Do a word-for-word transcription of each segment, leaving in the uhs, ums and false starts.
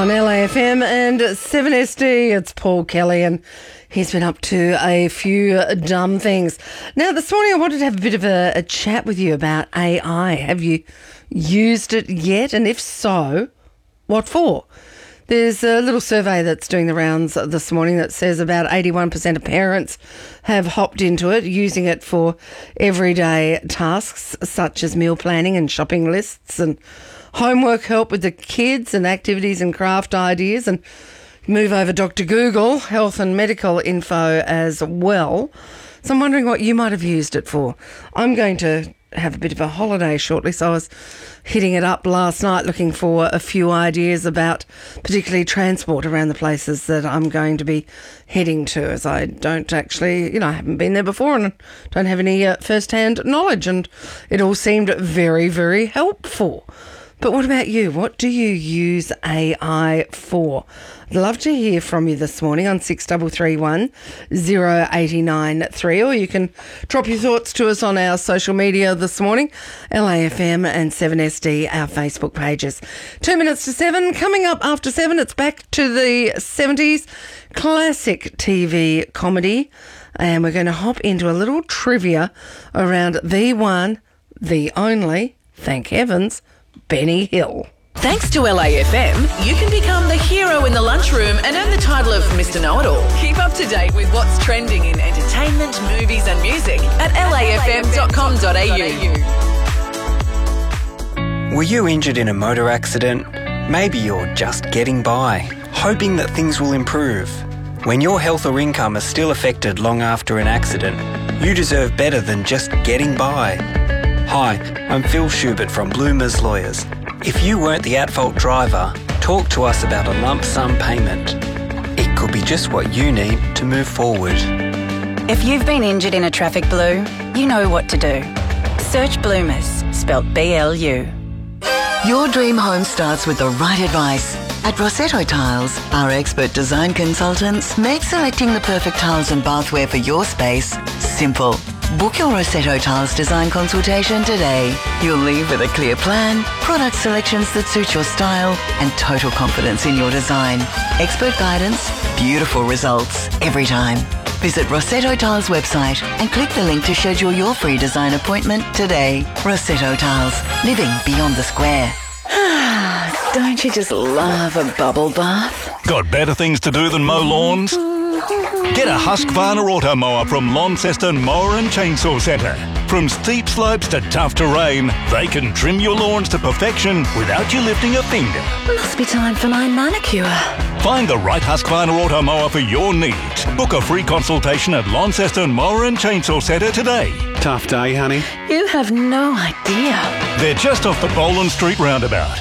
On L A F M and seven S D, it's Paul Kelly, and he's been up to a few dumb things. Now, this morning I wanted to have a bit of a, a chat with you about A I. Have you used it yet? And if so, what for? There's a little survey that's doing the rounds this morning that says about eighty-one percent of parents have hopped into it, using it for everyday tasks such as meal planning and shopping lists and homework help with the kids and activities and craft ideas, and move over Doctor Google, health and medical info as well. So I'm wondering what you might have used it for. I'm going to have a bit of a holiday shortly, so I was hitting it up last night looking for a few ideas about particularly transport around the places that I'm going to be heading to, as I don't actually, you know, I haven't been there before and don't have any uh, first-hand knowledge, and it all seemed very, very helpful. But what about you? What do you use A I for? I'd love to hear from you this morning on six three three one, zero eight nine three, or you can drop your thoughts to us on our social media this morning, L A F M and seven S D, our Facebook pages. Two minutes to seven. Coming up after seven, it's back to the seventies, classic T V comedy, and we're going to hop into a little trivia around the one, the only, thank heavens, Benny Hill. Thanks to L A F M, you can become the hero in the lunchroom and earn the title of Mister Know-It-All. Keep up to date with what's trending in entertainment, movies and music at L A F M dot com dot A U. Were you injured in a motor accident? Maybe you're just getting by, hoping that things will improve. When your health or income is still affected long after an accident, you deserve better than just getting by. Hi, I'm Phil Schubert from Bloomers Lawyers. If you weren't the at-fault driver, talk to us about a lump sum payment. It could be just what you need to move forward. If you've been injured in a traffic blue, you know what to do. Search Bloomers, spelt B L U. Your dream home starts with the right advice. At Rossetto Tiles, our expert design consultants make selecting the perfect tiles and bathware for your space simple. Book your Rossetto Tiles design consultation today. You'll leave with a clear plan, product selections that suit your style, and total confidence in your design. Expert guidance, beautiful results every time. Visit Rossetto Tiles website and click the link to schedule your free design appointment today. Rossetto Tiles, living beyond the square. Don't you just love a bubble bath? Got better things to do than mow lawns? Get a Husqvarna Auto Mower from Launceston Mower and Chainsaw Centre. From steep slopes to tough terrain, they can trim your lawns to perfection without you lifting a finger. Must be time for my manicure. Find the right Husqvarna Auto Mower for your needs. Book a free consultation at Launceston Mower and Chainsaw Centre today. Tough day, honey. You have no idea. They're just off the Boland Street roundabout.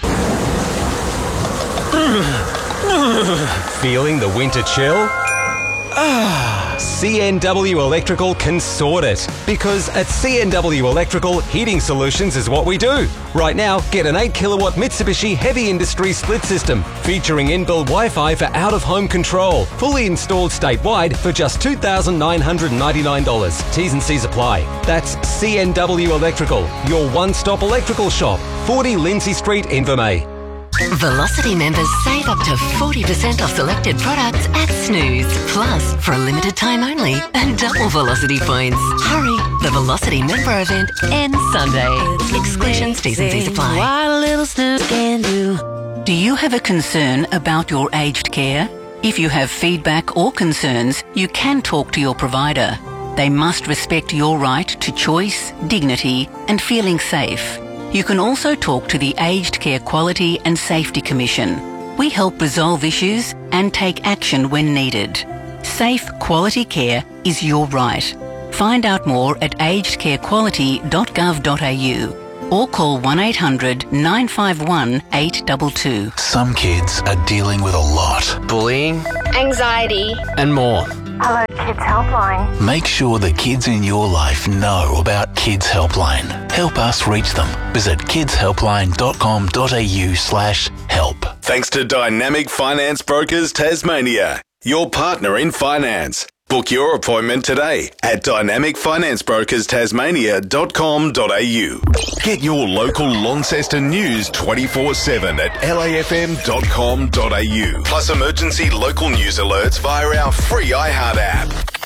Feeling the winter chill? Ah, C N W Electrical can sort it. Because at C N W Electrical, heating solutions is what we do. Right now, get an eight kilowatt Mitsubishi Heavy Industry split system featuring inbuilt Wi-Fi for out-of-home control. Fully installed statewide for just two thousand nine hundred ninety-nine dollars. T's and C's apply. That's C N W Electrical, your one-stop electrical shop. forty Lindsay Street, Invermay. Velocity members save up to forty percent off selected products at Snooze. Plus, for a limited time only, and double Velocity points. Hurry, the Velocity member event ends Sunday. Exclusions, T's and C's apply. What a little snooze can do. Do you have a concern about your aged care? If you have feedback or concerns, you can talk to your provider. They must respect your right to choice, dignity, and feeling safe. You can also talk to the Aged Care Quality and Safety Commission. We help resolve issues and take action when needed. Safe, quality care is your right. Find out more at aged care quality dot gov dot a u or call one eight hundred nine five one eight two two. Some kids are dealing with a lot. Bullying, anxiety, and more. Hello, Kids Helpline. Make sure the kids in your life know about Kids Helpline. Help us reach them. Visit kids helpline dot com dot a u slash help. Thanks to Dynamic Finance Brokers Tasmania, your partner in finance. Book your appointment today at dynamic finance brokers tasmania dot com dot a u. Get your local Launceston news twenty-four seven at l a f m dot com dot a u. Plus emergency local news alerts via our free iHeart app.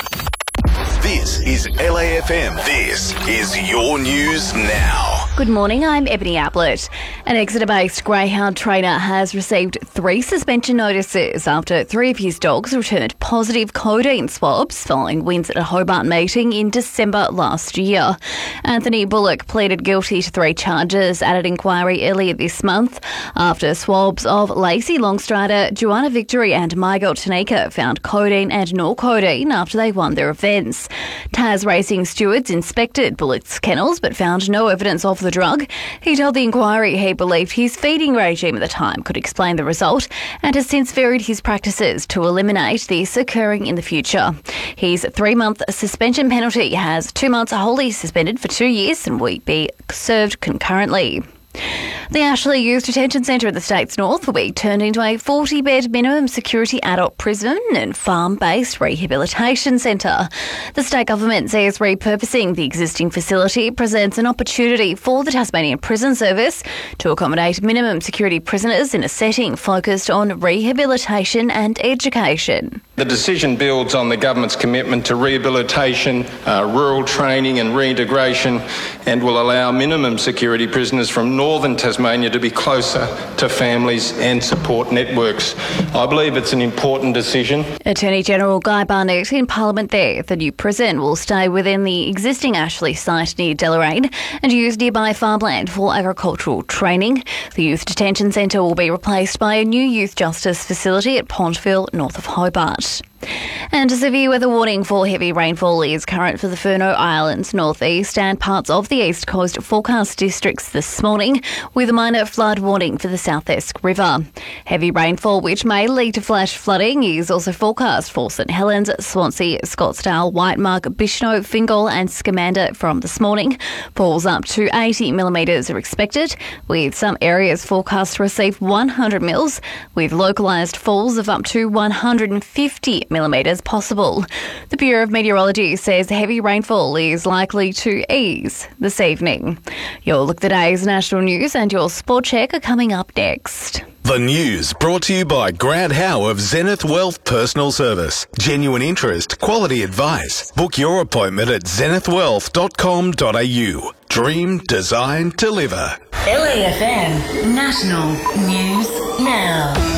This is L A F M. This is your news now. Good morning, I'm Ebony Ablett. An Exeter-based greyhound trainer has received three suspension notices after three of his dogs returned positive codeine swabs following wins at a Hobart meeting in December last year. Anthony Bullock pleaded guilty to three charges at an inquiry earlier this month after swabs of Lacey Longstrider, Joanna Victory and Miguel Tanika found codeine and norcodeine after they won their events. Tas Racing stewards inspected Bullock's kennels but found no evidence of the drug. He told the inquiry he believed his feeding regime at the time could explain the result and has since varied his practices to eliminate this occurring in the future. His three-month suspension penalty has two months wholly suspended for two years and will be served concurrently. The Ashley Youth Detention Centre in the state's north will be turned into a forty-bed minimum security adult prison and farm-based rehabilitation centre. The state government says repurposing the existing facility presents an opportunity for the Tasmanian Prison Service to accommodate minimum security prisoners in a setting focused on rehabilitation and education. The decision builds on the government's commitment to rehabilitation, uh, rural training and reintegration, and will allow minimum security prisoners from northern Tasmania to be closer to families and support networks. I believe it's an important decision. Attorney General Guy Barnett in Parliament there. The new prison will stay within the existing Ashley site near Deloraine and use nearby farmland for agricultural training. The Youth Detention Centre will be replaced by a new youth justice facility at Pontville, north of Hobart. And a severe weather warning for heavy rainfall is current for the Furneaux Islands, northeast and parts of the east coast forecast districts this morning, with a minor flood warning for the South Esk River. Heavy rainfall, which may lead to flash flooding, is also forecast for St Helens, Swansea, Scottsdale, Whitemark, Bichno, Fingal and Scamander from this morning. Falls up to eighty millimetres are expected, with some areas forecast to receive one hundred mils, with localised falls of up to one hundred fifty millimetres possible. The Bureau of Meteorology says heavy rainfall is likely to ease this evening. Your Look at the Day's national news and your sport check are coming up next. The news brought to you by Grant Howe of Zenith Wealth Personal Service. Genuine interest, quality advice. Book your appointment at zenith wealth dot com dot a u. Dream, design, deliver. L A F M National News Now.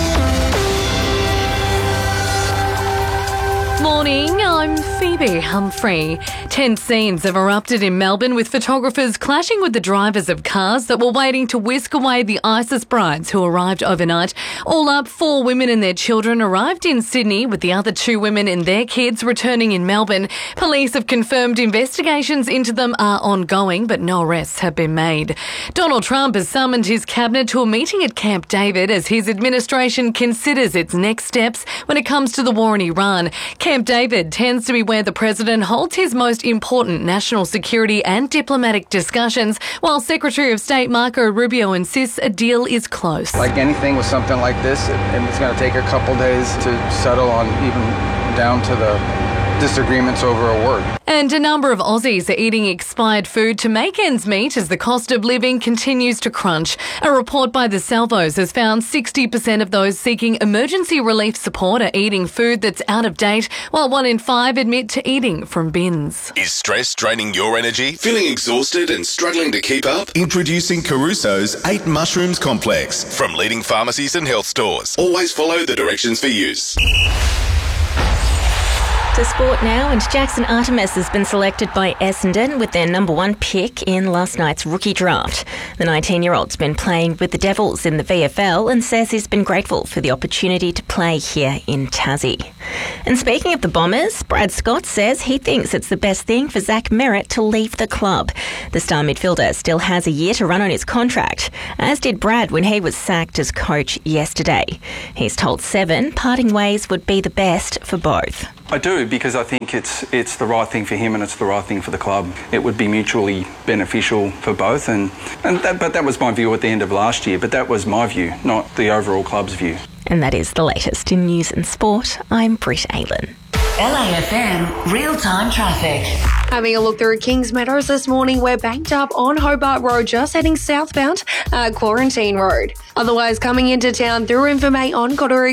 Morning, I'm Phoebe Humphrey. Tense scenes have erupted in Melbourne with photographers clashing with the drivers of cars that were waiting to whisk away the ISIS brides who arrived overnight. All up, four women and their children arrived in Sydney, with the other two women and their kids returning in Melbourne. Police have confirmed investigations into them are ongoing, but no arrests have been made. Donald Trump has summoned his cabinet to a meeting at Camp David as his administration considers its next steps when it comes to the war in Iran. Camp David tends to be where the president holds his most important national security and diplomatic discussions, while Secretary of State Marco Rubio insists a deal is close. Like anything with something like this, it, it's going to take a couple days to settle on, even down to the disagreements over a word. And a number of Aussies are eating expired food to make ends meet as the cost of living continues to crunch. A report by the Salvos has found sixty percent of those seeking emergency relief support are eating food that's out of date, while one in five admit to eating from bins. Is stress draining your energy? Feeling exhausted and struggling to keep up? Introducing Caruso's eight Mushrooms Complex from leading pharmacies and health stores. Always follow the directions for use. To sport now, and Jackson Artemis has been selected by Essendon with their number one pick in last night's rookie draft. The nineteen-year-old's been playing with the Devils in the V F L and says he's been grateful for the opportunity to play here in Tassie. And speaking of the Bombers, Brad Scott says he thinks it's the best thing for Zach Merritt to leave the club. The star midfielder still has a year to run on his contract, as did Brad when he was sacked as coach yesterday. He's told Seven parting ways would be the best for both. I do, because I think it's it's the right thing for him and it's the right thing for the club. It would be mutually beneficial for both, and, and that, but that was my view at the end of last year, but that was my view, not the overall club's view. And that is the latest in news and sport. I'm Britt Aylen. L A F M real-time traffic. Having a look through Kings Meadows this morning, we're banked up on Hobart Road, just heading southbound at Quarantine Road. Otherwise, coming into town through Invermay on Cottary